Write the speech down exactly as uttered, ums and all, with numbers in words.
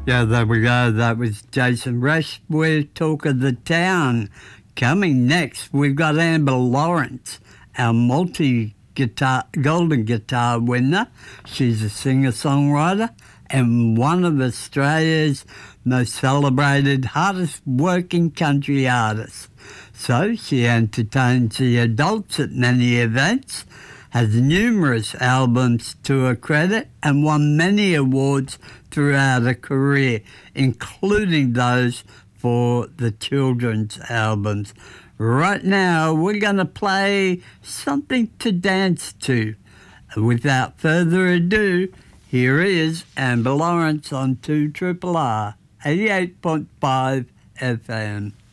Yeah, there we go. That was Jason Resch with Talk of the Town. Coming next, we've got Amber Lawrence, our multi-guitar, golden guitar winner. She's a singer-songwriter and one of Australia's most celebrated, hardest-working country artists. So she entertains the adults at many events, has numerous albums to her credit, and won many awards throughout her career, including those for the children's albums. Right now, we're going to play something to dance to. Without further ado, here is Amber Lawrence on two R R R eighty-eight point five F M.